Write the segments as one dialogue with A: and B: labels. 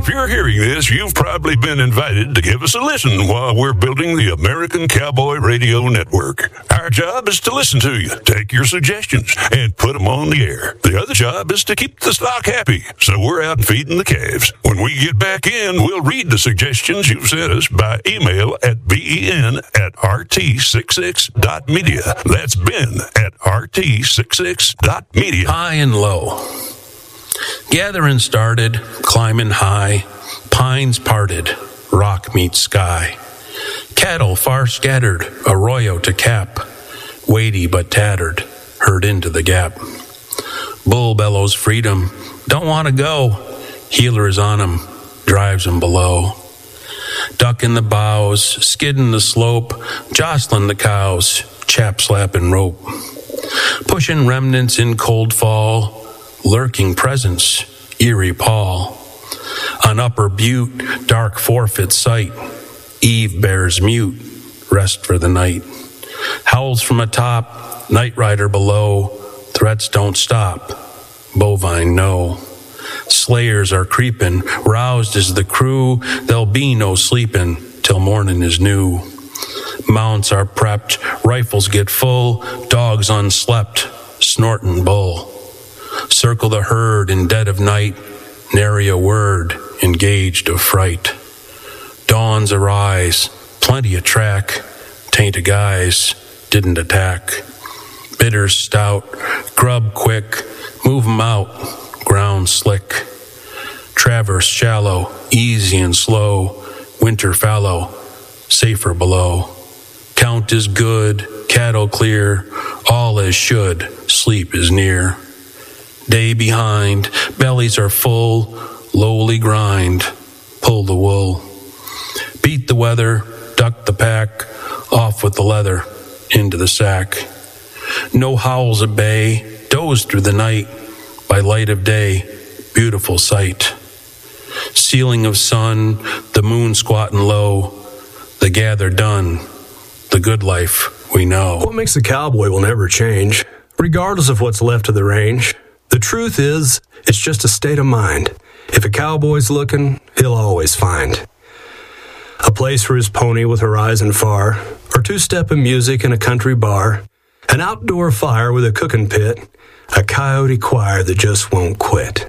A: If you're hearing this, you've probably been invited to give us a listen while we're building the American Cowboy Radio Network. Our job is to listen to you, take your suggestions, and put them on the air. The other job is to keep the stock happy, so we're out feeding the calves. When we get back in, we'll read the suggestions you've sent us by email at ben@rt66.media. That's ben@rt66.media.
B: High and low. Gathering started, climbing high, pines parted, rock meets sky. Cattle far scattered, arroyo to cap, weighty but tattered, herd into the gap. Bull bellows freedom, don't want to go. Healer is on him, drives him below. Duck in the bows, skidding the slope, jostling the cows, chap slapping rope. Pushing remnants in cold fall, lurking presence, eerie pall. On upper butte, dark forfeit sight, eve bears mute, rest for the night. Howls from atop, night rider below, threats don't stop, bovine no. Slayers are creeping, roused is the crew, there'll be no sleeping till morning is new. Mounts are prepped, rifles get full, dogs unslept, snorting bull. Circle the herd in dead of night, nary a word, engaged of fright. Dawns arise, plenty of track, taint of guys, didn't attack. Bitters stout, grub quick, move 'em out, ground slick. Traverse shallow, easy and slow, winter fallow, safer below. Count is good, cattle clear, all as should, sleep is near. Day behind, bellies are full, lowly grind, pull the wool. Beat the weather, duck the pack, off with the leather, into the sack. No howls at bay, doze through the night, by light of day, beautiful sight. Ceiling of sun, the moon squatting low, the gather done, the good life we know.
C: What makes a cowboy will never change, regardless of what's left of the range. The truth is, it's just a state of mind. If a cowboy's looking, he'll always find a place for his pony with horizon far, or two-stepping music in a country bar, an outdoor fire with a cooking pit, a coyote choir that just won't quit.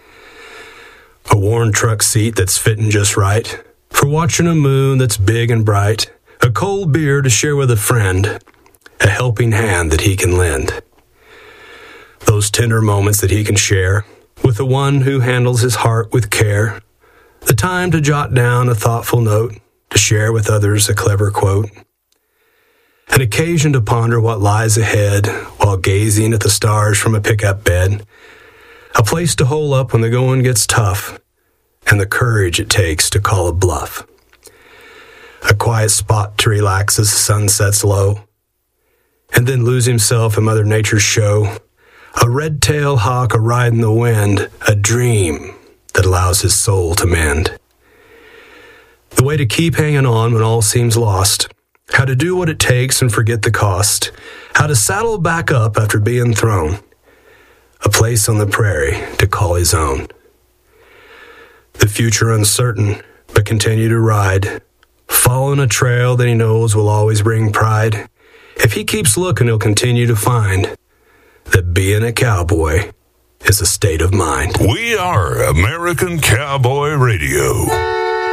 C: A worn truck seat that's fitting just right for watching a moon that's big and bright, a cold beer to share with a friend, a helping hand that he can lend. Those tender moments that he can share with the one who handles his heart with care, the time to jot down a thoughtful note, to share with others a clever quote, an occasion to ponder what lies ahead while gazing at the stars from a pickup bed, a place to hole up when the going gets tough, and the courage it takes to call a bluff. A quiet spot to relax as the sun sets low, and then lose himself in Mother Nature's show. A red-tailed hawk a-ride in the wind, a dream that allows his soul to mend. The way to keep hanging on when all seems lost, how to do what it takes and forget the cost, how to saddle back up after being thrown, a place on the prairie to call his own. The future uncertain, but continue to ride, following a trail that he knows will always bring pride. If he keeps looking, he'll continue to find that being a cowboy is a state of mind.
A: We are American Cowboy Radio.